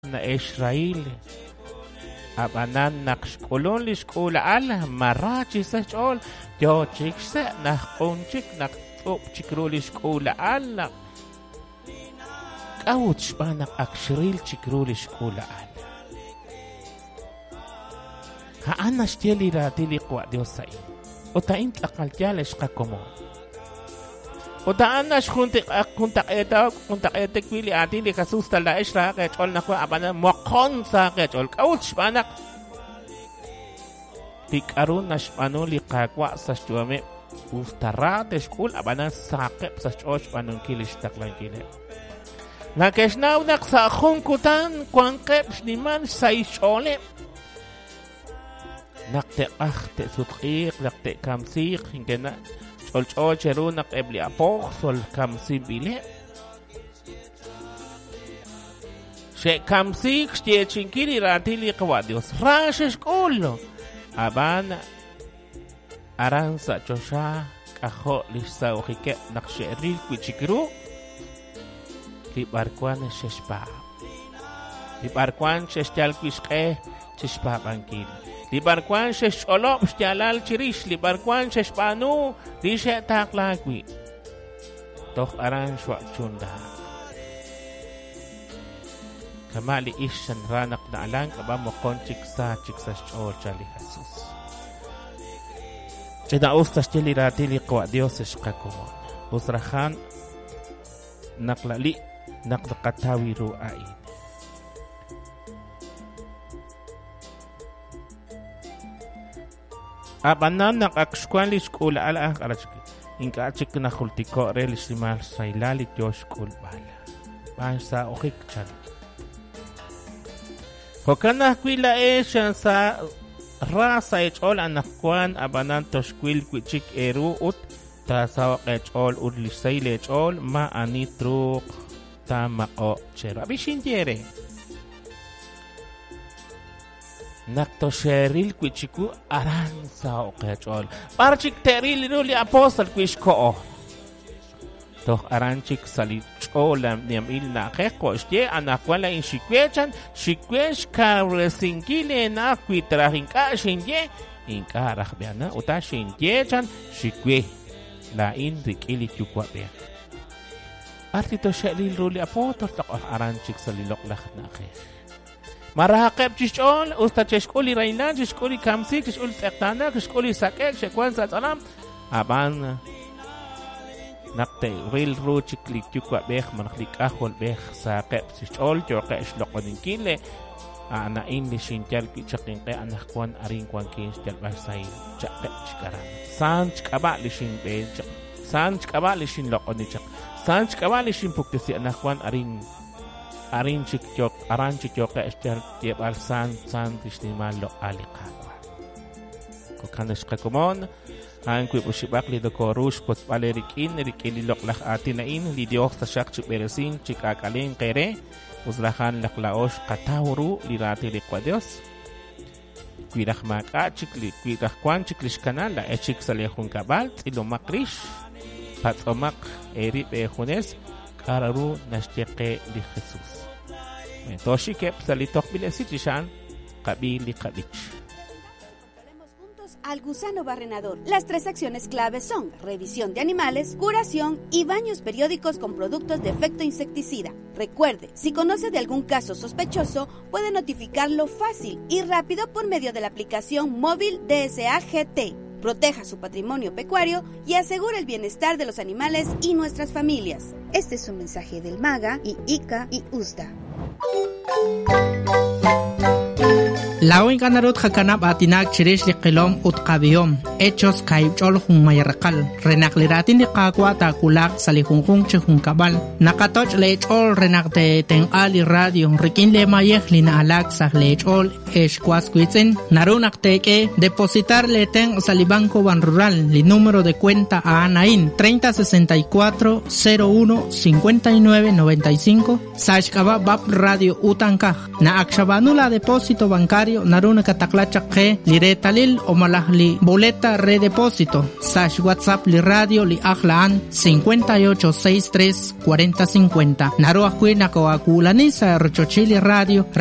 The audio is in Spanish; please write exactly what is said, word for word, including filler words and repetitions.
na Israel abanan naqxqulun lixq'ula al marrachi sach'ol yo chikse naq'unchik naqt'ub chikru lixq'ula al q'awt xb'anaq akxril chikru lixq'ula al ha'ana xtieli ratili qwa Dios ahí ota int aqaltyal xqakomon ota ana xjunti kuntaqeta kuntaqetek wili atili Jesus tala exra qech'ol naqwa abana moqon sa qech'ol q'awt xb'anaq tik'arun naxb'anu liqaqwa sa xchuame ustarrat xk'ul abana saqeb sa xch'ol xb'anun kilish taqlankile nakexnaw naq sa junkutan kwanqeb xniman sayx'ole naqte qajte sutqiq naqte kamsiq ingena ch'ol ch'ol cheru naqeb li apoj sol kamsin bile she kamsiq xtiechinkili ratili qwa Dios rash xk'ulo abana aransa chosha qajo lisa ojike naqsheril kwichikru li barkwan sheshpa li barkwan sheshtal kwishqe sheshpa bankil li barkwan shesholob shtalal chirish li barkwan sheshpanu li shetaklakwi toh aran shwa chunda kamali ishan ranak na alang kaba mokon chiksa chiksa shol chali Jesus cheda usta shteli ratili qwa Dios shqakomon usrahan naklali naqdaqatawi ru'ain abanan naqaqxkuan lixk'ul al'aj qarachki inka'achik najultiko re lixrimal saylali tyoxk'ul bala bansa ojik chan jokanaj kwila exan sa rasa ech'ol anajkuan abanan toxkwil kwichik eru ut tasaw qech'ol ut lixsay lech'ol ma ani truq tamaqo chero abishin yere nakto sheril kwichiku aran sa qech'ol parchik teril ruli apostol kwishko toh aranchik salit cholam niam il na qeqo shtie anakwala in shikwechan shikwesh karesinkile na kwitrahinka shinye inka rahbiana uta shinyechan shikwe la in rikili tukwa be artito shelil ruli apostol toh aranchik salilok lakh na qeq maraqeb chishol usta cheshkoli rayna cheshkoli kamsi cheshkoli taqtana cheshkoli sakek shekwan sa salam aban naqte ril ruchik litukwa beh mankhlik ahol beh saqeb chishol choqesh loqonin kile ana in lishintel pichaqin qe anakwan arin kwan kin stel basay chaqe chikaran sanch qaba lishin be sanch qaba lishin loqoni chaq sanch qaba lishin puktesi anakwan arin arin chikyok aran chikyok estel tiebal san san tishnimal lo aliqaqwa ko kanash qakomon an kwi bushibak li do korush pot palerikin rikili lok lakh atinain li diok ta shak chiberesin chikakalin qere uzrahan laklaosh qatawru li rati li qadios kwirah maka chikli kwirah kwan chiklish kanal la echik salehun kabal tilo makrish patsomak eri bejunes kararu nashtiqe li Jesus Toshi que salitok bilesitishan kabili kabich. Al gusano barrenador. Las tres acciones claves son revisión de animales, curación y baños periódicos con productos de efecto insecticida. Recuerde, si conoce de algún caso sospechoso, puede notificarlo fácil y rápido por medio de la aplicación móvil D S A G T. Proteja su patrimonio pecuario y asegure el bienestar de los animales y nuestras familias. Este es un mensaje del MAGA y I C A y U S D A. Lawin kanarut hakanap atinak chirish li qilom utqabiyom hechos kaychol hun mayarqal renakliratin li qaqwa takulak salihunjun chihun kabal nakatoch lechol renakte ten ali radio rikin le mayeh lina alak sah lechol eshkwas kwitsin narunak teke depositar le ten salibanco ban rural li número de cuenta a anain treinta sesenta y cuatro cero uno cincuenta y nueve noventa y cinco sashkaba bab radio utankaj na akshabanula depósito bancario radio naruna kataklacha ke liretalil o malahli boleta redepósito sash WhatsApp li radio li ahlaan cincuenta y ocho sesenta y tres cuarenta cincuenta naruah kuina ko akulani sa rochochili radio